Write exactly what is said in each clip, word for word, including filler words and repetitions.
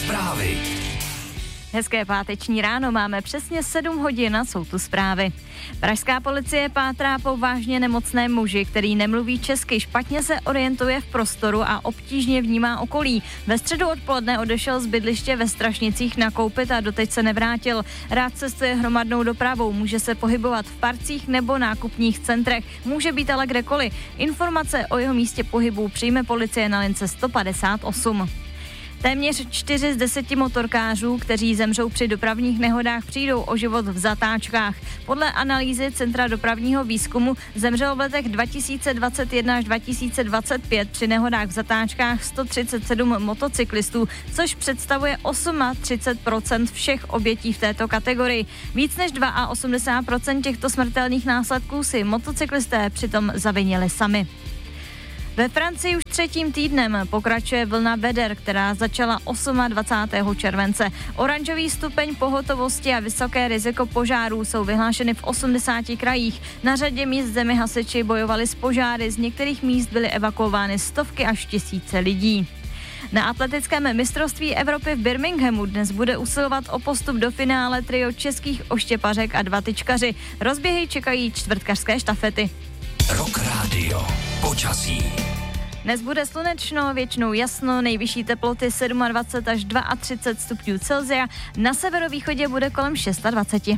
Zprávy. Hezké páteční ráno, máme přesně sedm hodin a jsou tu zprávy. Pražská policie pátrá po vážně nemocném muži, který nemluví česky, špatně se orientuje v prostoru a obtížně vnímá okolí. Ve středu odpoledne odešel z bydliště ve Strašnicích nakoupit a doteď se nevrátil. Rád cestuje hromadnou dopravou, může se pohybovat v parcích nebo nákupních centrech, může být ale kdekoliv. Informace o jeho místě pohybu přijme policie na lince sto padesát osm. Téměř čtyři z deseti motorkářů, kteří zemřou při dopravních nehodách, přijdou o život v zatáčkách. Podle analýzy Centra dopravního výzkumu zemřelo v letech dva tisíce dvacet jedna až dva tisíce dvacet pět při nehodách v zatáčkách sto třicet sedm motocyklistů, což představuje třicet osm procent všech obětí v této kategorii. Víc než osmdesát dva procent těchto smrtelných následků si motocyklisté přitom zavinili sami. Ve Francii už třetím týdnem pokračuje vlna veder, která začala dvacátého osmého července. Oranžový stupeň pohotovosti a vysoké riziko požárů jsou vyhlášeny v osmdesáti krajích. Na řadě míst zemi hasiči bojovali s požáry, z některých míst byly evakuovány stovky až tisíce lidí. Na atletickém mistrovství Evropy v Birminghamu dnes bude usilovat o postup do finále trio českých oštěpařek a dva tyčkaři. Rozběhy čekají čtvrtkařské štafety. Rock Radio. Počasí. Dnes bude slunečno, většinou jasno, nejvyšší teploty dvacet sedm až třicet dva stupňů Celsia, na severovýchodě bude kolem dvacet šest.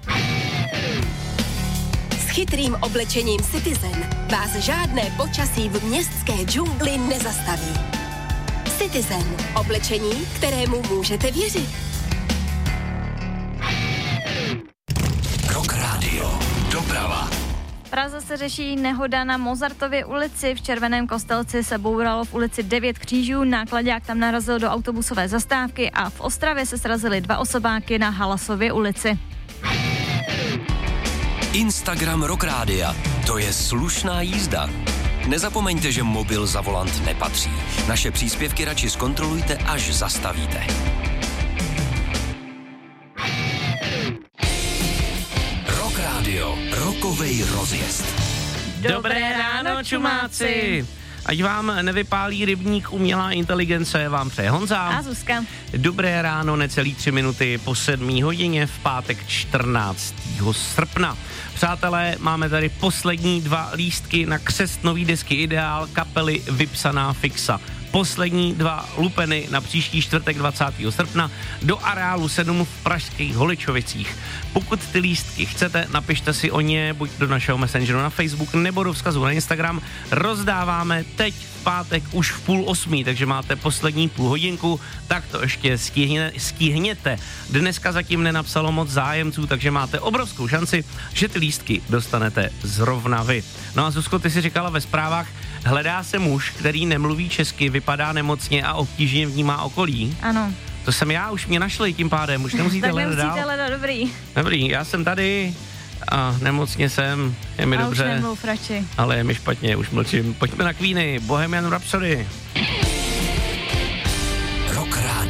S chytrým oblečením Citizen vás žádné počasí v městské džungli nezastaví. Citizen, oblečení, kterému můžete věřit. Rock Radio. Doprava. V Praze se řeší nehoda na Mozartově ulici. V Červeném Kostelci se bouralo v ulici Devět křížů, náklaďák tam narazil do autobusové zastávky a v Ostravě se srazily dva osobáky na Halasově ulici. Instagram Rock Rádia. To je slušná jízda. Nezapomeňte, že mobil za volant nepatří. Naše příspěvky radši zkontrolujte, až zastavíte. Rock Radio. Rokovej rozjezd. Dobré ráno, čumáci! Ať vám nevypálí rybník umělá inteligence, vám přeje Honza. A Zuzka. Dobré ráno, necelý tři minuty po sedmé hodině v pátek čtrnáctého srpna. Přátelé, máme tady poslední dva lístky na křest nový desky Ideál kapely Vypsaná fixa. Poslední dva lupeny na příští čtvrtek dvacátého srpna do areálu sedm v pražských Holičovicích. Pokud ty lístky chcete, napište si o ně buď do našeho messengeru na Facebook nebo do vzkazu na Instagram. Rozdáváme teď v pátek už v půl osmí, takže máte poslední půl hodinku, tak to ještě stihne, stihněte. Dneska zatím nenapsalo moc zájemců, takže máte obrovskou šanci, že ty lístky dostanete zrovna vy. No a Zuzko, ty si říkala ve zprávách, hledá se muž, který nemluví česky, vypadá nemocně a obtížně vnímá okolí. Ano. To jsem já, už mě našli tím pádem, už nemusíte hledat dál. Tak nemusíte hledat, dobrý. Dobrý, já jsem tady a nemocně jsem, je mi a dobře. Už nemluv radši. Ale je mi špatně, už mlčím. Pojďme na Queeny, Bohemian Rhapsody.